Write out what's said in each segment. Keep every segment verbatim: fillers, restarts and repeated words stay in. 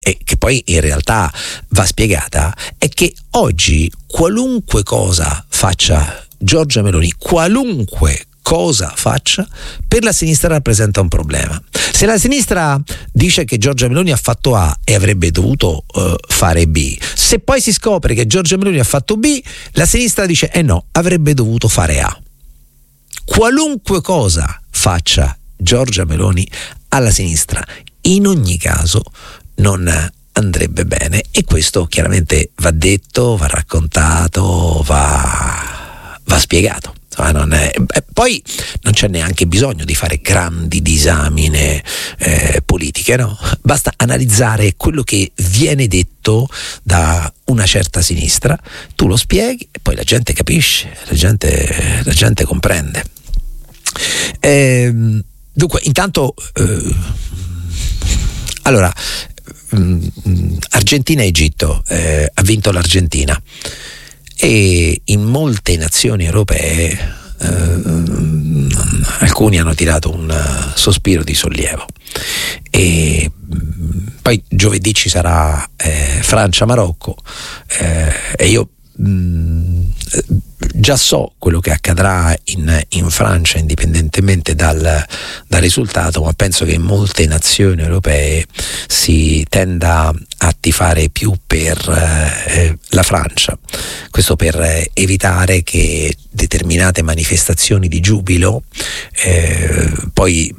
e che poi in realtà va spiegata, è che oggi qualunque cosa faccia Giorgia Meloni, qualunque cosa faccia, per la sinistra rappresenta un problema. Se la sinistra dice che Giorgia Meloni ha fatto A e avrebbe dovuto uh, fare B, se poi si scopre che Giorgia Meloni ha fatto B, la sinistra dice eh no, avrebbe dovuto fare A. Qualunque cosa faccia Giorgia Meloni alla sinistra, in ogni caso non andrebbe bene, e questo chiaramente va detto, va raccontato, va, va spiegato. Non è, poi non c'è neanche bisogno di fare grandi disamine eh, politiche, no? Basta analizzare quello che viene detto da una certa sinistra, tu lo spieghi e poi la gente capisce, la gente, la gente comprende. Eh, dunque, intanto eh, allora mh, Argentina-Egitto, eh, ha vinto l'Argentina. E in molte nazioni europee eh, alcuni hanno tirato un sospiro di sollievo, e poi giovedì ci sarà eh, Francia-Marocco, eh, e io mh, già so quello che accadrà in, in Francia, indipendentemente dal, dal risultato, ma penso che in molte nazioni europee si tenda a tifare più per eh, la Francia, questo per eh, evitare che determinate manifestazioni di giubilo eh, poi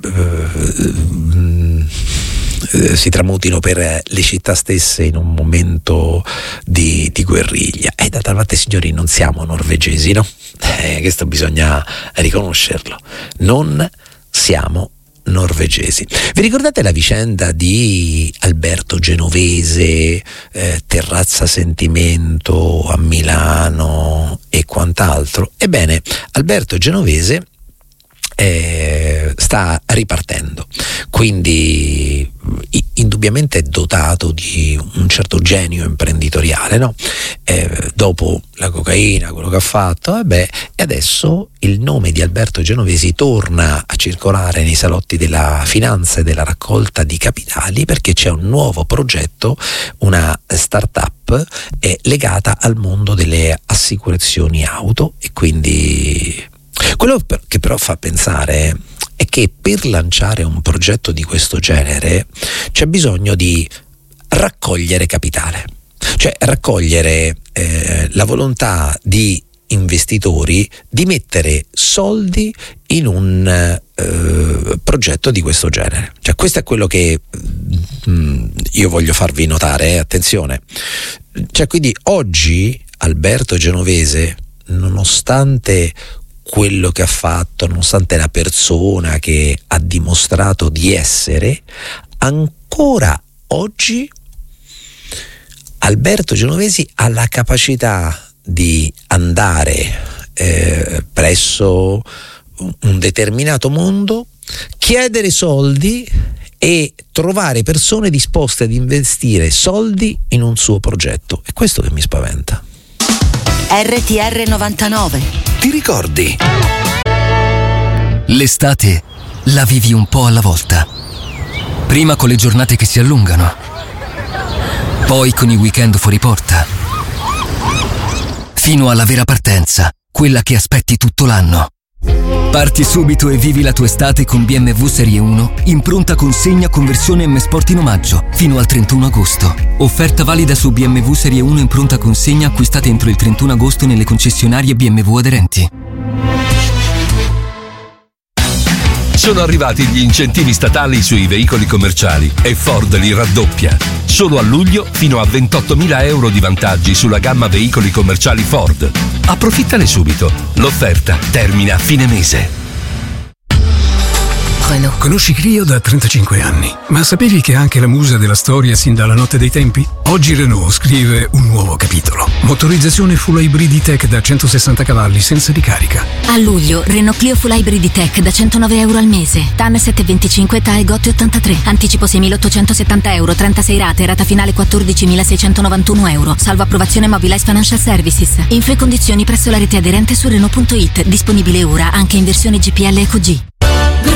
eh, eh, si tramutino per le città stesse in un momento di, di guerriglia. E d'altra parte, signori, non siamo norvegesi, no? Eh, questo bisogna riconoscerlo, non siamo norvegesi. Vi ricordate la vicenda di Alberto Genovese, eh, Terrazza Sentimento a Milano e quant'altro? Ebbene, Alberto Genovese eh, sta ripartendo, quindi indubbiamente è dotato di un certo genio imprenditoriale, no? Eh, dopo la cocaina, quello che ha fatto, vabbè, e adesso il nome di Alberto Genovesi torna a circolare nei salotti della finanza e della raccolta di capitali, perché c'è un nuovo progetto, una startup eh, legata al mondo delle assicurazioni auto. E quindi quello che però fa pensare è che per lanciare un progetto di questo genere c'è bisogno di raccogliere capitale, cioè raccogliere eh, la volontà di investitori di mettere soldi in un eh, progetto di questo genere. Cioè, questo è quello che mh, io voglio farvi notare, eh, attenzione. Cioè, quindi oggi Alberto Genovese, nonostante quello che ha fatto, nonostante la persona che ha dimostrato di essere, ancora oggi Alberto Genovesi ha la capacità di andare eh, presso un determinato mondo, chiedere soldi e trovare persone disposte ad investire soldi in un suo progetto. È questo che mi spaventa. R T R novantanove. Ti ricordi? L'estate la vivi un po' alla volta. Prima con le giornate che si allungano, poi con i weekend fuori porta, fino alla vera partenza, quella che aspetti tutto l'anno. Parti subito e vivi la tua estate con B M W Serie uno in pronta consegna con versione M Sport in omaggio fino al trentuno agosto. Offerta valida su B M W Serie uno in pronta consegna acquistate entro il trentuno agosto nelle concessionarie B M W aderenti. Sono arrivati gli incentivi statali sui veicoli commerciali e Ford li raddoppia. Solo a luglio fino a ventottomila euro di vantaggi sulla gamma veicoli commerciali Ford. Approfittane subito. L'offerta termina a fine mese. Renault. Conosci Clio da trentacinque anni, ma sapevi che è anche la musa della storia sin dalla notte dei tempi? Oggi Renault scrive un nuovo capitolo. Motorizzazione full hybrid E-Tech da centosessanta cavalli senza ricarica. A luglio Renault Clio full hybrid E-Tech da centonove euro al mese. T A N settecentoventicinque, T A E G O T ottantatré. Anticipo seimilaottocentosettanta euro, trentasei rate, rata finale quattordicimilaseicentonovantuno euro. Salvo approvazione Mobilize Financial Services. Info e condizioni presso la rete aderente su Renault punto it. Disponibile ora anche in versione G P L Eco G.